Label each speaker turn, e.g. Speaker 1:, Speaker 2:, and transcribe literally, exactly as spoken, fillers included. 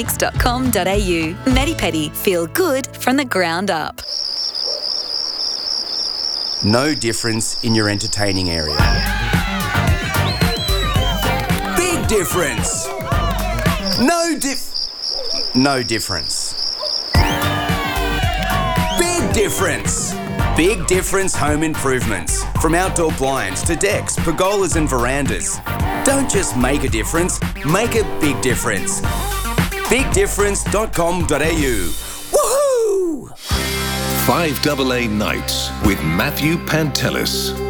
Speaker 1: cosmetics dot com dot a u. Medi-Pedi. Feel good from the ground up.
Speaker 2: No difference in your entertaining area. Big difference. No diff... No difference. Big difference. Big difference home improvements. From outdoor blinds to decks, pergolas and verandas. Don't just make a difference, make a big difference. big difference dot com dot a u. Woohoo!
Speaker 3: five A A Nights with Matthew Pantelis.